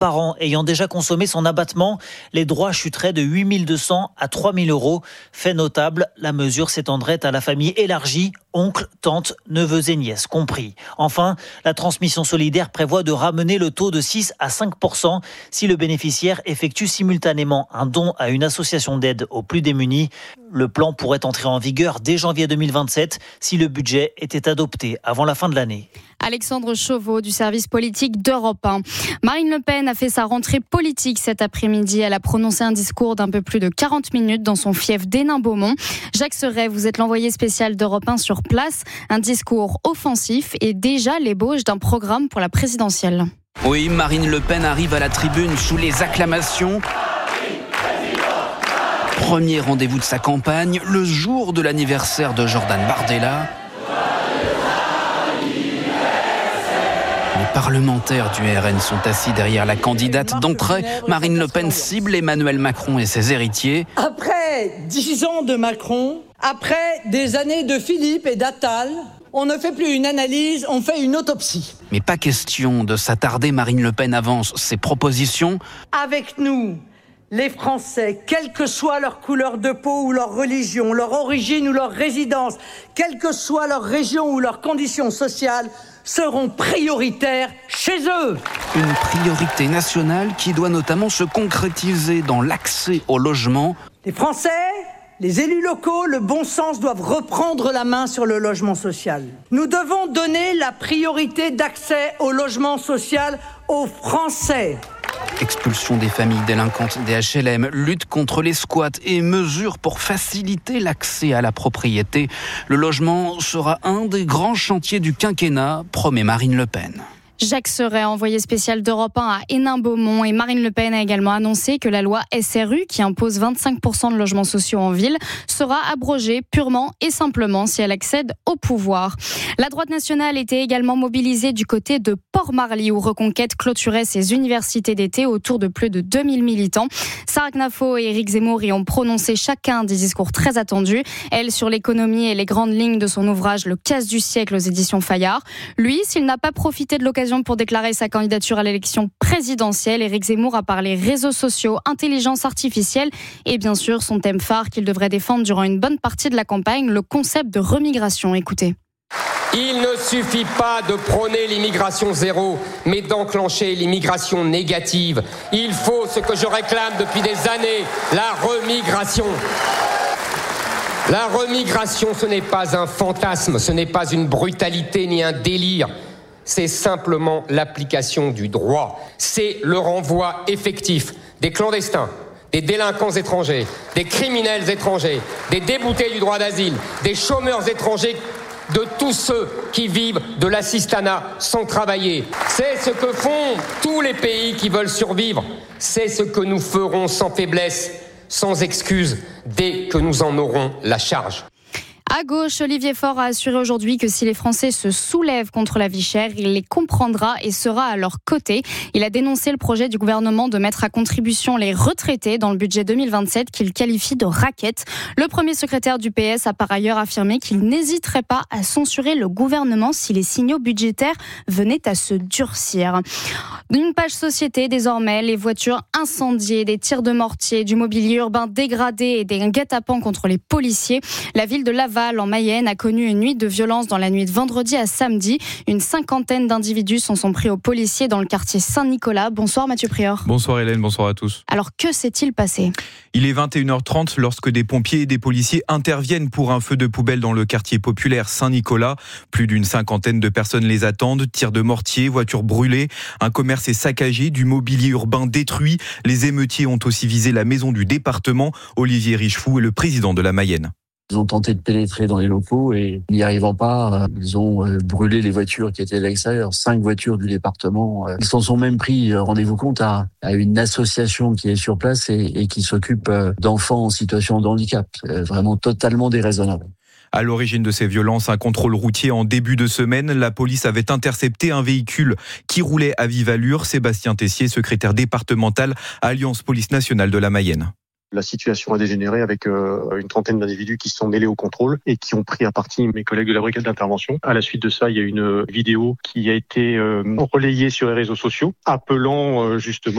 par an ayant déjà consommé son abattement, les droits chuteraient de 8 200 à 3 000 euros. Fait notable, la mesure s'étendrait à la famille élargie, oncles, tantes, neveux et nièces compris. Enfin, la transmission solidaire prévoit de ramener le taux de 6 à 5% si le bénéficiaire effectue simultanément un don à une association d'aide aux plus démunis. Le plan pourrait entrer en vigueur dès janvier 2027 si le budget était adopté avant la fin de l'année. Alexandre Chauveau du service politique d'Europe 1. Marine Le Pen a fait sa rentrée politique cet après-midi. Elle a prononcé un discours d'un peu plus de 40 minutes dans son fief d'Hénin-Beaumont. Jacques Serret, vous êtes l'envoyé spécial d'Europe 1 sur place. Un discours offensif et déjà l'ébauche d'un programme pour la présidentielle. Oui, Marine Le Pen arrive à la tribune sous les acclamations. Premier rendez-vous de sa campagne, le jour de l'anniversaire de Jordan Bardella. Les parlementaires du RN sont assis derrière la candidate d'entrée. Marine Le Pen cible Emmanuel Macron et ses héritiers. Après 10 ans de Macron, après des années de Philippe et d'Attal, on ne fait plus une analyse, on fait une autopsie. Mais pas question de s'attarder, Marine Le Pen avance ses propositions. Avec nous, les Français, quelle que soit leur couleur de peau ou leur religion, leur origine ou leur résidence, quelle que soit leur région ou leurs conditions sociales, seront prioritaires chez eux. Une priorité nationale qui doit notamment se concrétiser dans l'accès au logement. Les Français, les élus locaux, le bon sens doivent reprendre la main sur le logement social. Nous devons donner la priorité d'accès au logement social aux Français. Expulsion des familles délinquantes des HLM, lutte contre les squats et mesures pour faciliter l'accès à la propriété. Le logement sera un des grands chantiers du quinquennat, promet Marine Le Pen. Jacques Serret, envoyé spécial d'Europe 1 à Hénin-Beaumont, et Marine Le Pen a également annoncé que la loi SRU, qui impose 25% de logements sociaux en ville, sera abrogée purement et simplement si elle accède au pouvoir. La droite nationale était également mobilisée du côté de Port-Marly, où Reconquête clôturait ses universités d'été autour de plus de 2000 militants. Sarah Knafo et Éric Zemmour y ont prononcé chacun des discours très attendus. Elle sur l'économie et les grandes lignes de son ouvrage Le casse du siècle aux éditions Fayard. Lui, s'il n'a pas profité de l'occasion pour déclarer sa candidature à l'élection présidentielle, Éric Zemmour a parlé réseaux sociaux, intelligence artificielle et bien sûr son thème phare qu'il devrait défendre durant une bonne partie de la campagne, le concept de remigration. Écoutez. Il ne suffit pas de prôner l'immigration zéro, mais d'enclencher l'immigration négative. Il faut ce que je réclame depuis des années, la remigration. La remigration, ce n'est pas un fantasme, ce n'est pas une brutalité ni un délire. C'est simplement l'application du droit. C'est le renvoi effectif des clandestins, des délinquants étrangers, des criminels étrangers, des déboutés du droit d'asile, des chômeurs étrangers, de tous ceux qui vivent de l'assistanat sans travailler. C'est ce que font tous les pays qui veulent survivre. C'est ce que nous ferons sans faiblesse, sans excuse, dès que nous en aurons la charge. À gauche, Olivier Faure a assuré aujourd'hui que si les Français se soulèvent contre la vie chère, il les comprendra et sera à leur côté. Il a dénoncé le projet du gouvernement de mettre à contribution les retraités dans le budget 2027 qu'il qualifie de racket. Le premier secrétaire du PS a par ailleurs affirmé qu'il n'hésiterait pas à censurer le gouvernement si les signaux budgétaires venaient à se durcir. Une page société désormais, les voitures incendiées, des tirs de mortier, du mobilier urbain dégradé et des guet-apens contre les policiers. La ville de Laval en Mayenne a connu une nuit de violence dans la nuit de vendredi à samedi. Une 50aine d'individus s'en sont pris aux policiers dans le quartier Saint-Nicolas. Bonsoir Mathieu Prior. Bonsoir Hélène, bonsoir à tous. Alors que s'est-il passé ? Il est 21h30 lorsque des pompiers et des policiers interviennent pour un feu de poubelle dans le quartier populaire Saint-Nicolas. Plus d'une 50aine de personnes les attendent. Tirs de mortier, voitures brûlées, un commerce est saccagé, du mobilier urbain détruit. Les émeutiers ont aussi visé la maison du département. Olivier Richefou est le président de la Mayenne. Ils ont tenté de pénétrer dans les locaux et n'y arrivant pas, ils ont brûlé les voitures qui étaient à l'extérieur, 5 voitures du département. Ils s'en sont même pris, rendez-vous compte, à une association qui est sur place et qui s'occupe d'enfants en situation de handicap. Vraiment totalement déraisonnable. À l'origine de ces violences, un contrôle routier en début de semaine. La police avait intercepté un véhicule qui roulait à vive allure. Sébastien Tessier, secrétaire départemental Alliance Police Nationale de la Mayenne. La situation a dégénéré avec une trentaine d'individus qui se sont mêlés au contrôle et qui ont pris à partie mes collègues de la brigade d'intervention. À la suite de ça, il y a une vidéo qui a été relayée sur les réseaux sociaux appelant justement